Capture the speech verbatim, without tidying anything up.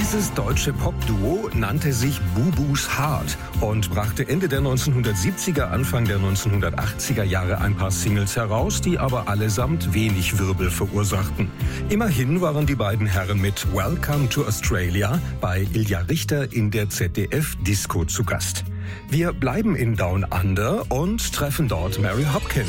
Dieses deutsche Popduo nannte sich Bubus Heart und brachte Ende der neunzehnhundertsiebziger, Anfang der neunzehnhundertachtziger Jahre ein paar Singles heraus, die aber allesamt wenig Wirbel verursachten. Immerhin waren die beiden Herren mit Welcome to Australia bei Ilja Richter in der Z D F-Disco zu Gast. Wir bleiben in Down Under und treffen dort Mary Hopkin.